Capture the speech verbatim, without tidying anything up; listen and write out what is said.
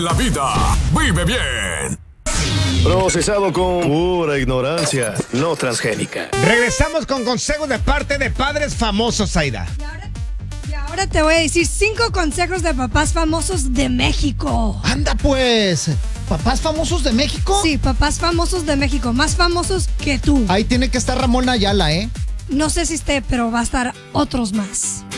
La vida, vive bien. Procesado con pura ignorancia, no transgénica. Regresamos con consejos de parte de padres famosos, Aida. Y ahora, y ahora te voy a decir cinco consejos de papás famosos de México. Anda pues, ¿papás famosos de México? Sí, papás famosos de México, más famosos que tú. Ahí tiene que estar Ramón Ayala, ¿eh? No sé si esté, pero va a estar otros más.